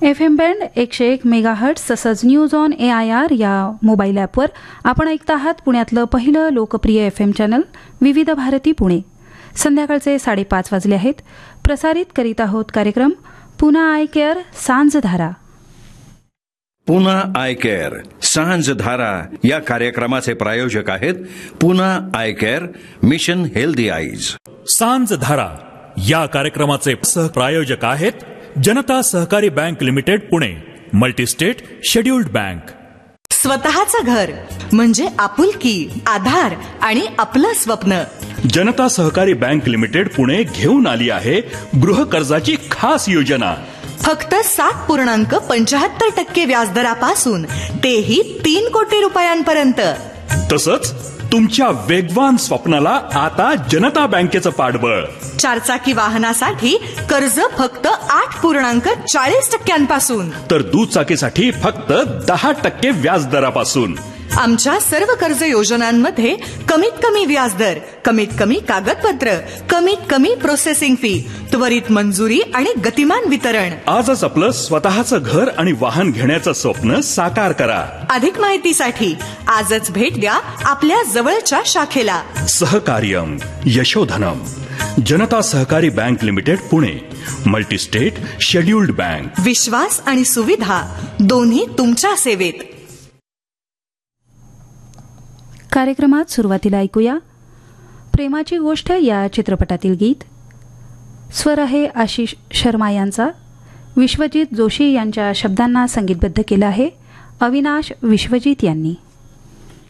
FM band 101 megahertz तसंच news on AIR या mobile ॲपवर आपण ऐकत आहात पुण्यातलं पहिलं लोकप्रिय FM चॅनल विविध भारती पुणे. संध्याकाळचे 5:30 वाजले आहेत. प्रसारित करीत आहोत कार्यक्रम पुन्हा आय केअर सांजधारा. पुन्हा आय केअर सांजधारा या कार्यक्रमाचे प्रायोजक आहेत पुन्हा I care mission healthy eyes. सांजधारा या कार्यक्रमाचे सहप्रायोजक आहेत जनता सहकारी bank limited Pune, multi-state scheduled bank. स्वतःचं घर म्हणजे आपुलकी, आधार आणि आपलं स्वप्न. जनता सहकारी बँक लिमिटेड पुणे घेऊन आली आहे गृह कर्जाची खास योजना. फक्त 7.75% व्याजदरापासून तेही 3 कोटी रुपयांपर्यंत. तसंच तुमच्या वेगवान स्वप्नाला आता जनता बँकेचं पाठबळ. 4चाकी वाहनासाठी कर्ज फक्त 8.40% तर दुचाकीसाठी फक्त 10% व्याजदरापासून. आमच्या सर्व कर्ज योजनांमध्ये कमीत कमी व्याजदर, कमीत कमी कागदपत्र, कमीत कमी प्रोसेसिंग फी, त्वरित मंजुरी आणि गतिमान वितरण. आजच आपलं स्वतःचं घर आणि वाहन घेण्याचं स्वप्न साकार करा. अधिक माहितीसाठी आजच भेट द्या आपल्या जवळच्या शाखेला. सहकार्यम यशोधनम. जनता सहकारी bank limited Pune, multi-state scheduled bank. विश्वास आणि सुविधा दोन्ही तुमच्या सेवेत. कार्यक्रमात सुरुवातीला ऐकूया प्रेमाची गोष्ट या चित्रपटातील गीत. स्वर आहे आशिष शर्मा यांचा. विश्वजित जोशी यांच्या शब्दांना संगीतबद्ध केलं आहे अविनाश विश्वजित यांनी.